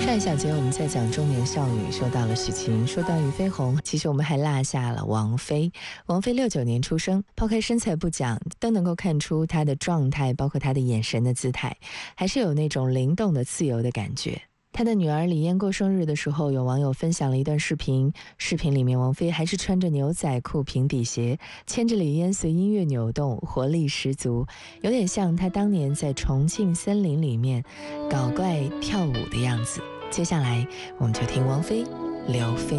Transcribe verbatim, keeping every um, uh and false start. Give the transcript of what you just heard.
上一小节我们在讲中年少女，说到了许晴，说到俞飞鸿，其实我们还落下了王菲。王菲六九年出生，抛开身材不讲，都能够看出她的状态，包括她的眼神的姿态，还是有那种灵动的自由的感觉。她的女儿李嫣过生日的时候，有网友分享了一段视频，视频里面王菲还是穿着牛仔裤平底鞋，牵着李嫣随音乐扭动，活力十足，有点像她当年在重庆森林里面搞怪跳舞的样子。接下来我们就听王菲刘飞。